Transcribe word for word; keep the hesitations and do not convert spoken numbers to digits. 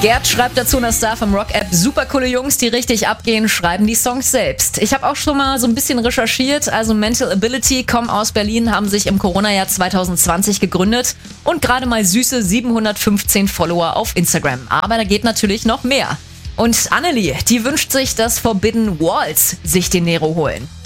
Gerd schreibt dazu in der Star vom Rock-App, super coole Jungs, die richtig abgehen, schreiben die Songs selbst. Ich habe auch schon mal so ein bisschen recherchiert, also Mental Ability, kommen aus Berlin, haben sich im Corona-Jahr zwanzig zwanzig gegründet und gerade mal süße siebenhundertfünfzehn Follower auf Instagram. Aber da geht natürlich noch mehr. Und Annelie, die wünscht sich, dass Forbidden Walls sich den Nero holen.